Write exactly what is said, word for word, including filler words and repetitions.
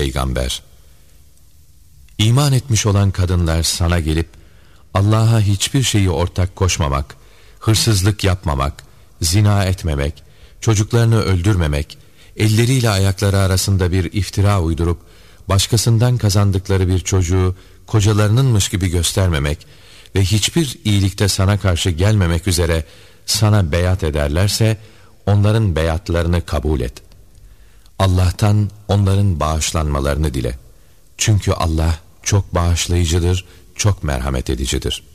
peygamber. İman etmiş olan kadınlar sana gelip Allah'a hiçbir şeyi ortak koşmamak, hırsızlık yapmamak, zina etmemek, çocuklarını öldürmemek, elleriyle ayakları arasında bir iftira uydurup başkasından kazandıkları bir çocuğu kocalarınınmış gibi göstermemek ve hiçbir iyilikte sana karşı gelmemek üzere sana beyat ederlerse onların beyatlarını kabul et. Allah'tan onların bağışlanmalarını dile. Çünkü Allah çok bağışlayıcıdır, çok merhamet edicidir.